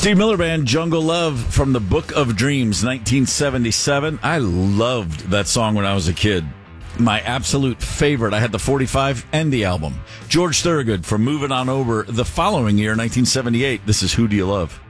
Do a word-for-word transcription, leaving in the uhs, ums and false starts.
Steve Miller Band, Jungle Love from the Book of Dreams, nineteen seventy-seven. I loved that song when I was a kid. My absolute favorite. I had the forty-five and the album. George Thorogood from Moving On Over the following year, nineteen seventy-eight. This is Who Do You Love?